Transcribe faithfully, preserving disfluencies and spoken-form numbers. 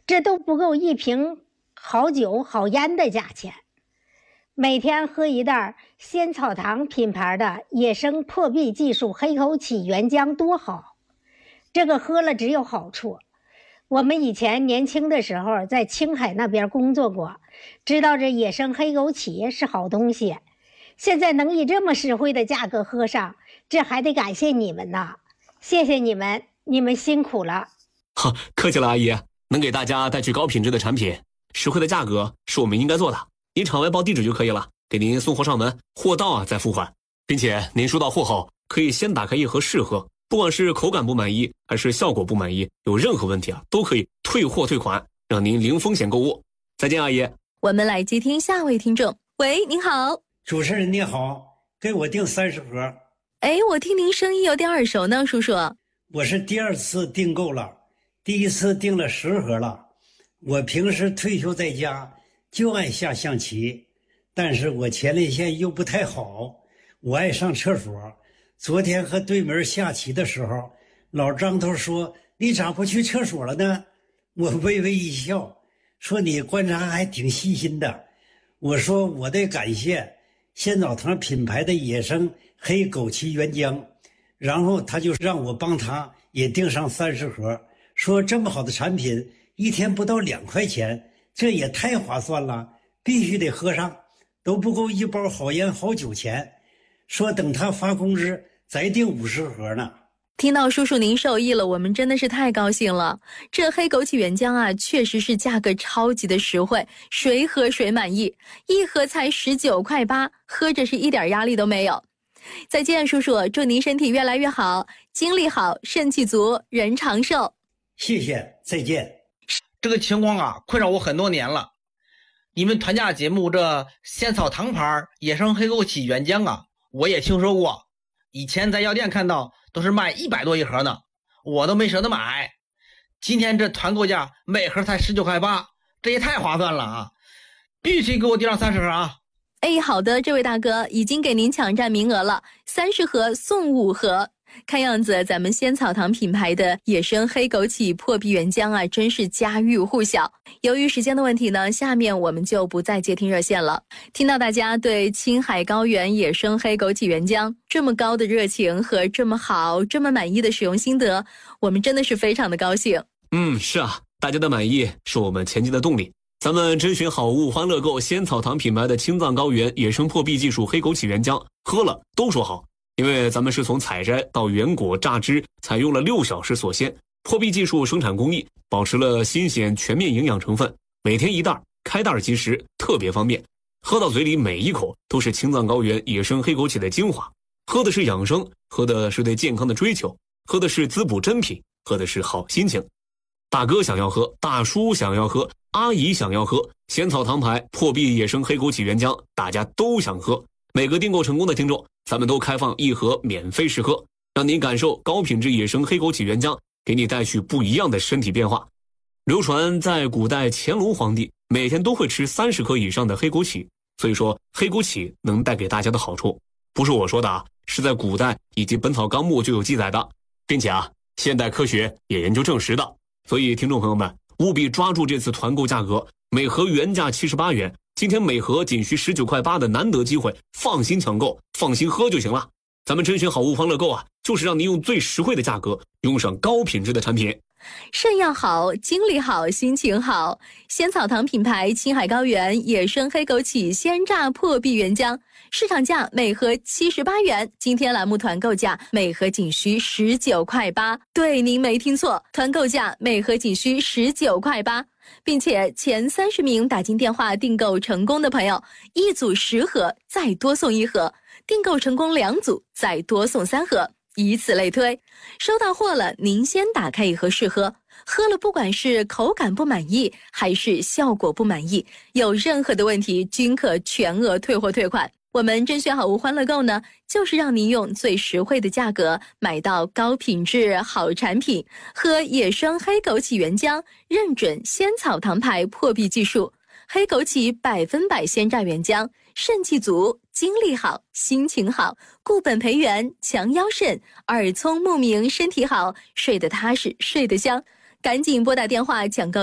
这都不够一瓶好酒好烟的价钱。每天喝一袋仙草堂品牌的野生破壁技术黑枸杞原浆多好，这个喝了只有好处。我们以前年轻的时候在青海那边工作过，知道这野生黑枸杞是好东西，现在能以这么实惠的价格喝上，这还得感谢你们呢，谢谢你们，你们辛苦了。 哈，客气了，阿姨，能给大家带去高品质的产品，实惠的价格是我们应该做的。您场外报地址就可以了，给您送货上门，货到啊再付款，并且您收到货后可以先打开一盒试喝，不管是口感不满意还是效果不满意，有任何问题啊都可以退货退款，让您零风险购物。再见，阿姨。 我们来接听下位听众。喂，您好。 主持人你好，给我订三十盒。 哎，我听您声音有点耳熟呢，叔叔。 我是第二次订购了，第一次订了十盒了。我平时退休在家就爱下象棋，但是我前列腺又不太好，我爱上厕所。昨天和对门下棋的时候，老张头说你咋不去厕所了呢？我微微一笑，说你观察还挺细心的。我说我得感谢仙草堂品牌的野生黑枸杞原浆，然后他就让我帮他也订上三十盒，说这么好的产品一天不到两块钱，这也太划算了，必须得喝上，都不够一包好烟好酒钱。说等他发工资再订五十盒呢。 听到叔叔您受益了，我们真的是太高兴了。这黑枸杞原浆啊，确实是价格超级的实惠，谁喝谁满意，一盒才十九块八，喝着是一点压力都没有。再见，叔叔，祝您身体越来越好，精力好，肾气足，人长寿。 谢谢，再见。 这个情况啊，困扰我很多年了。你们团家节目这仙草堂牌野生黑枸杞原浆啊，我也听说过，以前在药店看到都是卖一百多一盒呢，我都没舍得买。今天这团购价每盒才十九块八，这也太划算了啊！必须给我订上三十盒啊！ 哎，好的，这位大哥已经给您抢占名额了，三十盒送五盒。看样子咱们仙草堂品牌的野生黑枸杞破壁原浆啊，真是家喻户晓。由于时间的问题呢，下面我们就不再接听热线了。听到大家对青海高原野生黑枸杞原浆这么高的热情和这么好这么满意的使用心得，我们真的是非常的高兴。 嗯，是啊，大家的满意是我们前进的动力。咱们甄选好物欢乐购仙草堂品牌的青藏高原野生破壁技术黑枸杞原浆，喝了都说好。因为咱们是从采摘到原果榨汁，采用了六小时锁鲜，破壁技术生产工艺，保持了新鲜全面营养成分，每天一袋，开袋即食，特别方便。喝到嘴里每一口都是青藏高原野生黑枸杞的精华，喝的是养生，喝的是对健康的追求，喝的是滋补珍品，喝的是好心情。大哥想要喝，大叔想要喝，阿姨想要喝，仙草堂牌破壁野生黑枸杞原浆，大家都想喝。每个订购成功的听众，咱们都开放一盒免费试喝，让您感受高品质野生黑枸杞原浆给你带去不一样的身体变化。流传在古代乾隆皇帝每天都会吃三十克以上的黑枸杞，所以说黑枸杞能带给大家的好处不是我说的啊，是在古代以及本草纲目就有记载的，并且啊现代科学也研究证实的。所以听众朋友们务必抓住这次团购价格，每盒原价七十八元，今天每盒仅需十九块八的难得机会，放心抢购，放心喝就行了。咱们甄选好物欢乐购啊，就是让您用最实惠的价格用上高品质的产品。 肾要好，精力好，心情好。仙草堂品牌青海高原野生黑枸杞鲜榨破壁原浆，市场价每盒七十八元，今天栏目团购价每盒仅需十九块八。对，您没听错，团购价每盒仅需十九块八，并且前三十名打进电话订购成功的朋友，一组十盒再多送一盒，订购成功两组再多送三盒。以此类推，收到货了，您先打开一盒试喝，喝了不管是口感不满意还是效果不满意，有任何的问题均可全额退货退款。我们甄选好物欢乐购呢，就是让您用最实惠的价格买到高品质好产品，喝野生黑枸杞原浆认准仙草堂牌破壁技术，黑枸杞百分百鲜榨原浆，肾气足，精力好，心情好，固本培元，强腰肾，耳聪目明，身体好，睡得踏实，睡得香。赶紧拨打电话抢购